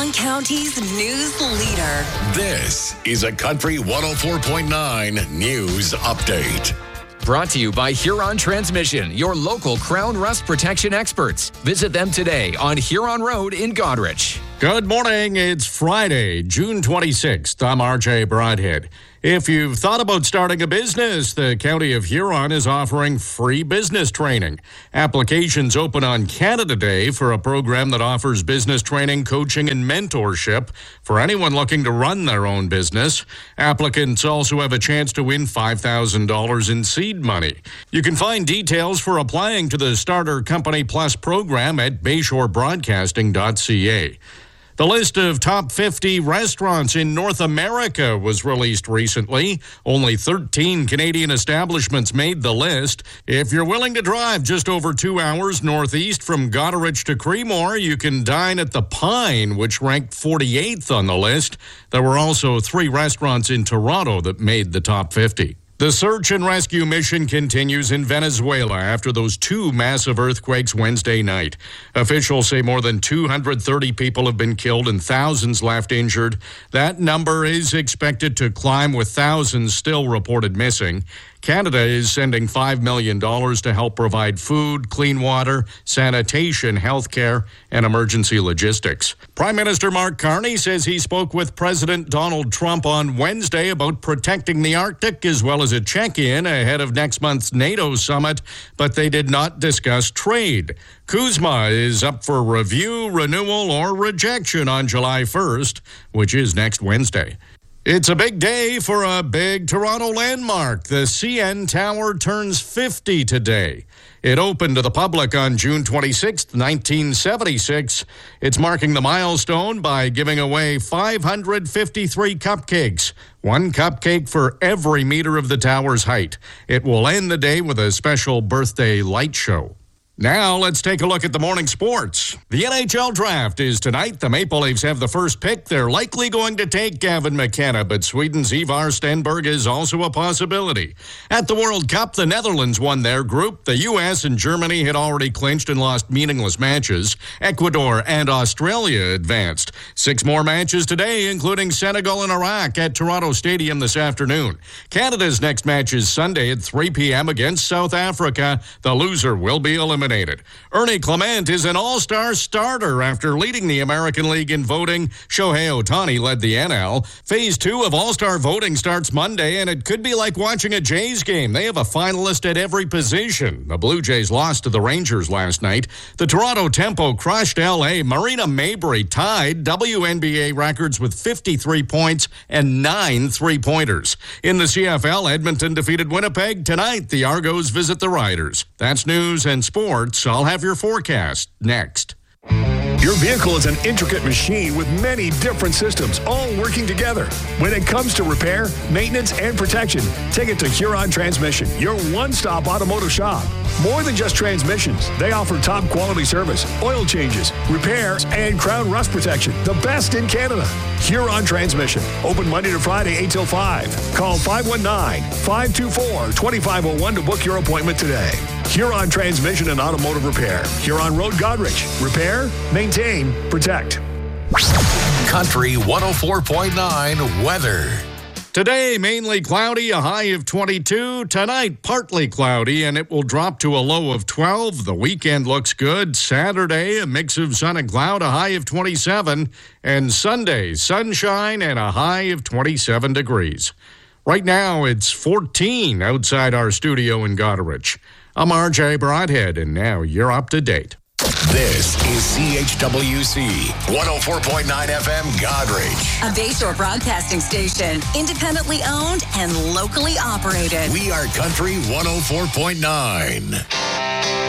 County's news leader. This is a Country 104.9 News Update. Brought to you by Huron Transmission, your local Crown Rust Protection experts. Visit them today on Huron Road in Goderich. Good morning. It's Friday, June 26th. I'm RJ Broadhead. If you've thought about starting a business, the County of Huron is offering free business training. Applications open on Canada Day for a program that offers business training, coaching, and mentorship for anyone looking to run their own business. Applicants also have a chance to win $5,000 in seed money. You can find details for applying to the Starter Company Plus program at bayshorebroadcasting.ca. The list of top 50 restaurants in North America was released recently. Only 13 Canadian establishments made the list. If you're willing to drive just over 2 hours northeast from Goderich to Creemore, you can dine at The Pine, which ranked 48th on the list. There were also 3 restaurants in Toronto that made the top 50. The search and rescue mission continues in Venezuela after those 2 massive earthquakes Wednesday night. Officials say more than 230 people have been killed and thousands left injured. That number is expected to climb with thousands still reported missing. Canada is sending $5 million to help provide food, clean water, sanitation, health care, and emergency logistics. Prime Minister Mark Carney says he spoke with President Donald Trump on Wednesday about protecting the Arctic as well as a check-in ahead of next month's NATO summit, but they did not discuss trade. CUSMA is up for review, renewal, or rejection on July 1st, which is next Wednesday. It's a big day for a big Toronto landmark. The CN Tower turns 50 today. It opened to the public on June 26, 1976. It's marking the milestone by giving away 553 cupcakes, 1 cupcake for every meter of the tower's height. It will end the day with a special birthday light show. Now, let's take a look at the morning sports. The NHL draft is tonight. The Maple Leafs have the first pick. They're likely going to take Gavin McKenna, but Sweden's Ivar Stenberg is also a possibility. At the World Cup, the Netherlands won their group. The U.S. and Germany had already clinched and lost meaningless matches. Ecuador and Australia advanced. 6 more matches today, including Senegal and Iraq at Toronto Stadium this afternoon. Canada's next match is Sunday at 3 p.m. against South Africa. The loser will be eliminated. Ernie Clement is an all-star starter after leading the American League in voting. Shohei Ohtani led the NL. Phase 2 of all-star voting starts Monday, and it could be like watching a Jays game. They have a finalist at every position. The Blue Jays lost to the Rangers last night. The Toronto Tempo crushed L.A. Marina Mabrey tied WNBA records with 53 points and 9 three-pointers. In the CFL, Edmonton defeated Winnipeg. Tonight, the Argos visit the Riders. That's news and sports. I'll have your forecast next. Your vehicle is an intricate machine with many different systems, all working together. When it comes to repair, maintenance, and protection, take it to Huron Transmission, your one-stop automotive shop. More than just transmissions, they offer top-quality service, oil changes, repairs, and crown rust protection, the best in Canada. Huron Transmission, open Monday to Friday, 8 till 5. Call 519-524-2501 to book your appointment today. Huron Transmission and Automotive Repair. Huron Road, Goderich. Repair, maintain, protect. Country 104.9 weather. Today, mainly cloudy, a high of 22. Tonight, partly cloudy, and it will drop to a low of 12. The weekend looks good. Saturday, a mix of sun and cloud, a high of 27. And Sunday, sunshine and a high of 27 degrees. Right now, it's 14 outside our studio in Goderich. I'm RJ Broadhead, and now you're up to date. This is CHWC 104.9 FM Goderich. A Bayshore Broadcasting station, independently owned and locally operated. We are Country 104.9.